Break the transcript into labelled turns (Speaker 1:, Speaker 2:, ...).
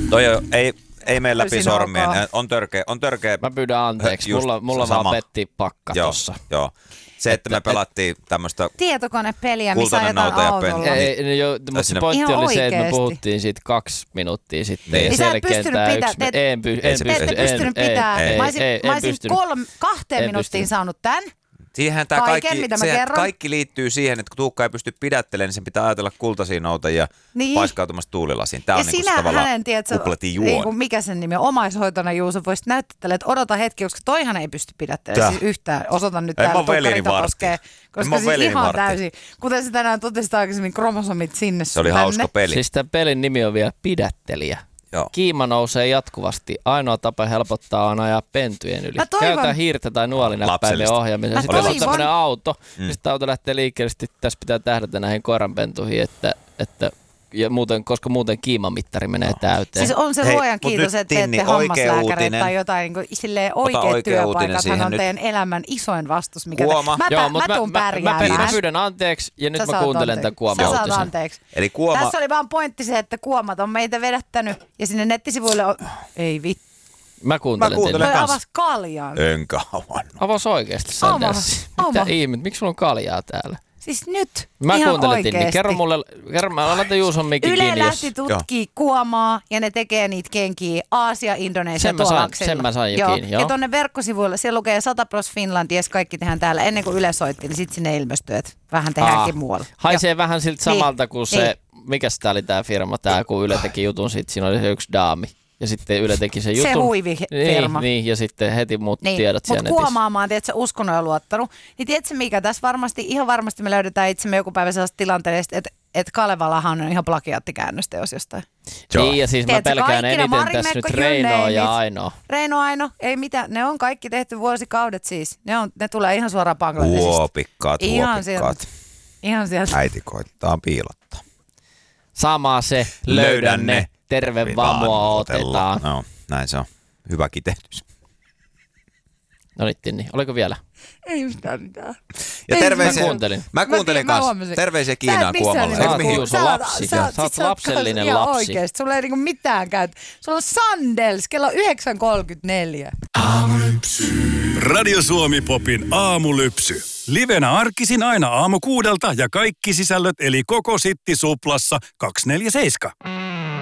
Speaker 1: Ei mene läpi sormien. On törkeä.
Speaker 2: Mä pyydän anteeksi. Mulla vaan petti pakka tossa.
Speaker 1: Joo. Se, että me pelattiin tämmöistä
Speaker 3: tietokonepeliä, missä ajetaan autolla.
Speaker 2: Mutta se pointti oli se, että me puhuttiin siitä 2 minuuttia sitten.
Speaker 3: Niin. Sä et pystynyt pitää. Mä olisin 2 minuuttiin saanut tän.
Speaker 1: Siihenhän kaikki liittyy siihen, että kun Tuukka ei pysty pidättelemään, niin sen pitää ajatella kultaisia noutajia paiskautumassa tuulilasiin. Tämä on niin kuin tavallaan kupletin juoni.
Speaker 3: Mikä sen nimi on? Omaishoitona Juuso voisit näyttää, että odota hetki, koska toihan ei pysty pidättelemään siis yhtään. Osoitan nyt täällä Tuukka Ritokoskeen, koska siis ihan täysin. Kuten sä tänään totesit aikaisemmin, kromosomit sinne.
Speaker 1: Se oli hauska peli.
Speaker 2: Siis tämän pelin nimi on vielä Pidättelijä.
Speaker 1: Joo.
Speaker 2: Kiima nousee jatkuvasti. Ainoa tapa helpottaa on ajaa pentujen yli. Käytetään hiirtä tai nuolinäppäimen ohjaamiseen. Sitten on tämmöinen auto. Sitten auto lähtee liikkeelle. Sitten tässä pitää tähdätä näihin koiranpentuihin, että ja koska muuten kiimamittari menee täyteen.
Speaker 3: Siis on se luojan kiitos, että teette hammaslääkäreet tai jotain niin silleen oikeat työpaikathan on teidän elämän isoin vastus, mikä mä tuun pärjäämään.
Speaker 2: Mä pyydän anteeksi ja nyt mä kuuntelen tämän Kuoma-uutisen.
Speaker 3: Sä saat anteeksi.
Speaker 1: Eli
Speaker 3: tässä oli vaan pointti se, että Kuomat on meitä vedättänyt ja sinne nettisivuille on... Ei vittu.
Speaker 2: Mä kuuntelen
Speaker 3: kanssa. Avas kaljaan.
Speaker 1: Enkä avannut.
Speaker 2: Avas oikeasti, Sanders. Mitä ihmet? Miksi sulla on kaljaa täällä?
Speaker 3: Siis nyt,
Speaker 2: mä
Speaker 3: ihan
Speaker 2: kuuntelin,
Speaker 3: oikeesti.
Speaker 2: niin kerro mä laitan Juuson mikin kiinni.
Speaker 3: Yle lähti tutkii Kuomaa ja ne tekee niitä kenkiä Aasia, Indonesia,
Speaker 2: sen mä sain jo kiinni.
Speaker 3: Ja tonne verkkosivuille siellä lukee 100% Finland, jes kaikki tehdään täällä. Ennen kuin Yle soitti, niin sit sinne ilmestyi, että vähän tehdäänkin muualla.
Speaker 2: Haisee vähän siltä samalta kuin se, mikäs tää oli tää firma, kun Yle teki jutun, sit siinä oli se yksi daami. Ja sitten Yle teki sen jutun.
Speaker 3: Se huivifirma.
Speaker 2: Niin, ja sitten heti muut tiedot siellä netissä.
Speaker 3: Mutta Kuomaamaan, tiedätkö, uskonut ja luottanut. Niin tiedätkö mikä, tässä ihan varmasti me löydetään itsemme joku päivä sellaista tilanteesta, että Kalevalahan on ihan plagiaattikäännösteos jostain.
Speaker 2: Niin, ja siis tiedätkö, mä pelkään eniten tässä nyt Reinoa ja Ainoa.
Speaker 3: Reino Aino, ei mitään, ne on kaikki tehty vuosikaudet siis. Ne tulee ihan suoraan Bangladesista.
Speaker 1: Huopikkaat.
Speaker 3: Ihan sieltä.
Speaker 1: Äiti koittaa piilottaa.
Speaker 2: Sama se, löydän ne. Terve vamoa otetaan.
Speaker 1: No, näin se on. Hyvä kiteytys.
Speaker 2: No niin, oliko vielä?
Speaker 3: Ei yhtään mitään.
Speaker 1: Ja terveisiä. Mä kuuntelin kanssa. Terveisiä Kiinaan Kuomalle.
Speaker 2: Sä oot lapsellinen lapsi.
Speaker 3: Oikeesti, sulla ei niinku mitään käyt. Sulla on Sandels, kello 9.34.
Speaker 4: Radio Suomi Popin aamulypsy. Livenä arkisin aina aamu 6 ja kaikki sisällöt eli koko Sitti Suplassa 247.